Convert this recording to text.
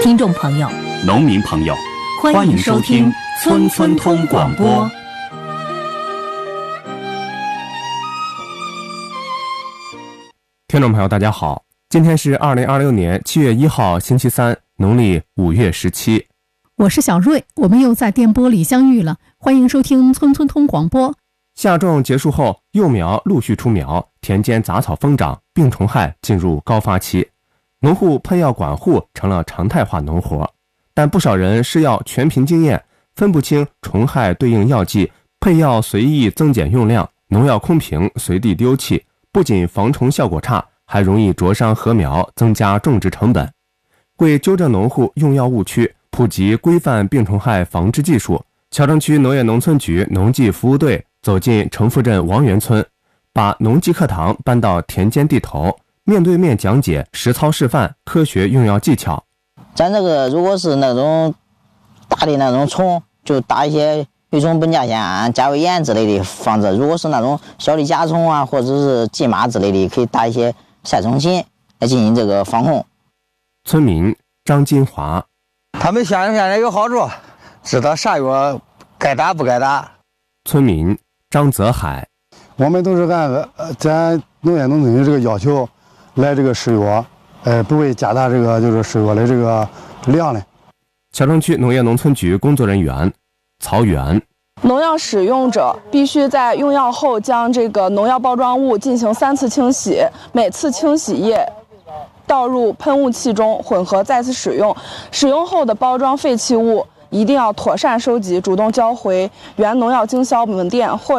听众朋友、 农民朋友， 欢迎收听村村通广播。 听众朋友大家好，今天是2026年7月1号星期三，农历5月17。 我是小瑞，我们又在电波里相遇了，欢迎收听村村通广播。 夏种结束后，幼苗陆续出苗，田间杂草疯长，病虫害进入高发期，农户喷药管护成了常态化农活。但不少人是要全凭经验，分不清虫害对应药剂，配药随意增减用量，农药空瓶随地丢弃，不仅防虫效果差，还容易灼伤禾苗，增加种植成本。为纠正农户用药误区，普及规范病虫害防治技术，谯城区农业农村局农技服务队走进城富镇王园村，把农技课堂搬到田间地头，面对面讲解，实操示范科学用药技巧。 咱这个如果是那种大的那种虫，就打一些乙种苯甲酰、加维盐之类的防治；如果是那种小的甲虫啊，或者是蓟麻之类的，可以打一些杀虫剂来进行这个防控。 村民张金华， 他们现在有好处，知道啥药该打不该打。 村民张泽海， 我们都是按咱农业农村局这个要求来这个施药，不会加大这个就是施药的这个量的。 谯城区农业农村局工作人员曹源， 农药使用者必须在用药后将这个农药包装物进行3次清洗，每次清洗液倒入喷雾器中混合再次使用。使用后的包装废弃物一定要妥善收集，主动交回原农药经销门店或